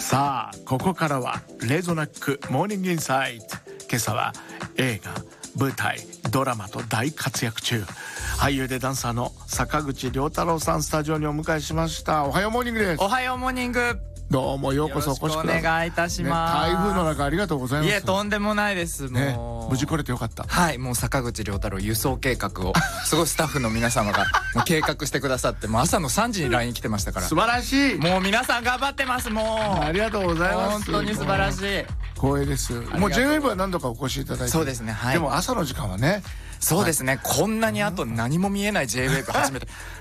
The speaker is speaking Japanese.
さあここからはレゾナックモーニングインサイト。今朝は映画、舞台、ドラマと大活躍中、俳優でダンサーの坂口涼太郎さんスタジオにお迎えしました。おはようモーニングです。 おはようモーニング。 どうもようこそお越しください。 よろしくお願いいたします、 台風の中ありがとうございます。 いえとんでもないです。もう、 無事来れてよかった。 はい、もう坂口涼太郎輸送計画をすごいスタッフの皆様がもう計画してくださって、もう朝の3時に LINE 来てましたから素晴らしい。 もう皆さん頑張ってます。もうありがとうございます。 本当に素晴らしい。 光栄です。もう J-WAVE は何度かお越しいただいて。 そうですね、はい。 でも朝の時間はね。 そうですね、こんなにあと何も見えない J-WAVE 初めて